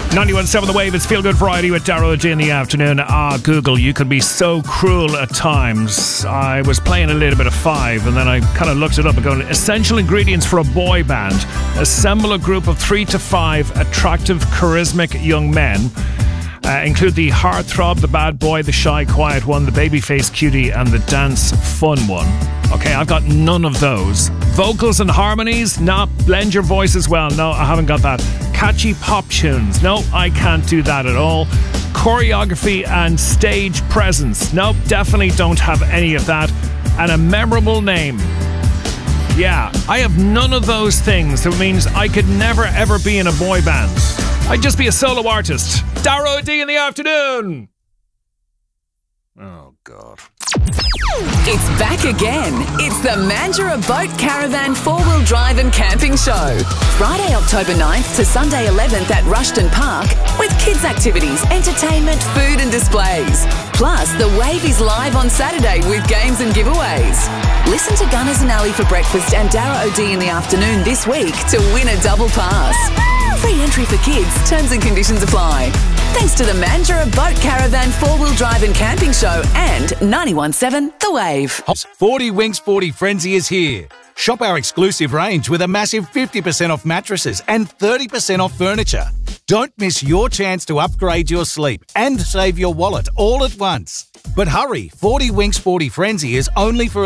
91.7 The Wave, it's Feel Good Friday with Darrow O'Day in the afternoon. Google, you can be so cruel at times. I was playing a little bit of Five and then I kind of looked it up and going, essential ingredients for a boy band. Assemble a group of 3 to 5 attractive, charismatic young men. Include the heartthrob, the bad boy, the shy, quiet one, the babyface cutie, and the dance fun one. Okay, I've got none of those. Vocals and harmonies? Nah. Blend your voice as well? No, I haven't got that. Catchy pop tunes? No, I can't do that at all. Choreography and stage presence? Nope, definitely don't have any of that. And a memorable name? Yeah, I have none of those things. That means I could never ever be in a boy band. I'd just be a solo artist. Darrow O'Day in the afternoon. Oh, God. It's back again. It's the Mandurah Boat Caravan 4-wheel drive and camping show. Friday, October 9th to Sunday 11th at Rushton Park with kids' activities, entertainment, food and displays. Plus, The Wave is live on Saturday with games and giveaways. Listen to Gunners and Ali for breakfast and Darrow O'Day in the afternoon this week to win a double pass. Free entry for kids. Terms and conditions apply. Thanks to the Mandurah Boat Caravan 4-wheel drive and camping show and 91.7 The Wave. 40 Winks 40 Frenzy is here. Shop our exclusive range with a massive 50% off mattresses and 30% off furniture. Don't miss your chance to upgrade your sleep and save your wallet all at once. But hurry, 40 Winks 40 Frenzy is only for